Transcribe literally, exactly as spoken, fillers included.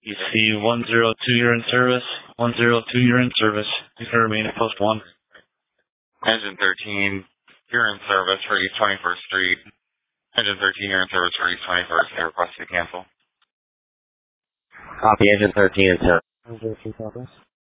E C one zero two, you're in service. one zero two, you're in service. You can remain at post one. Engine thirteen, you're in service for East twenty-first Street. Engine thirteen, you're in service for East twenty-first. I request you to cancel. Copy, Engine thirteen in service. one zero two, progress.